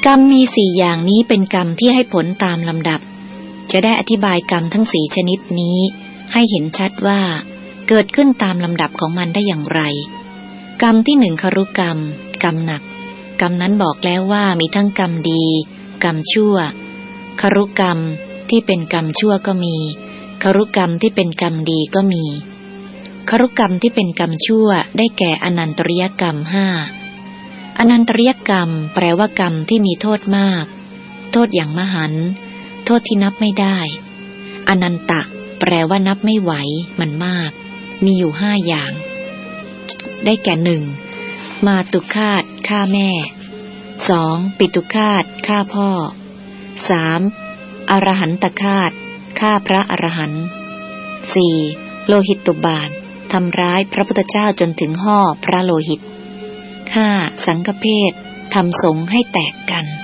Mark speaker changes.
Speaker 1: กรรมมี4อย่างนี้เป็นกรรมที่ให้ผลตามลำดับจะได้อธิบายกรรมทั้ง4ชนิดนี้ให้เห็นชัดว่าเกิดขึ้นตามลำดับของมันได้อย่างไรกรรมที่1ครุกรรมกรรมหนักกรรมนั้นบอกแล้วว่ามีทั้งกรรมดีกรรมชั่วครุกรรมที่เป็นกรรมชั่วก็มีครุกรรมที่เป็นกรรมดีก็มีครุกรรมที่เป็นกรรมชั่วได้แก่อนันตริยกรรม5อนันตริยกรรมแปลว่ากรรมที่มีโทษมากโทษอย่างมหันต์โทษที่นับไม่ได้อนันตะแปลว่านับไม่ไหวมันมากมีอยู่5อย่างได้แก่1มาตุฆาตฆ่าแม่2ปิตุฆาตฆ่าพ่อ3อรหันตฆาตฆ่าพระอรหันต์4โลหิตตุบาททำร้ายพระพุทธเจ้าจนถึงห่อพระโลหิต5สังฆเพศทำสงฆ์ให้แตกกัน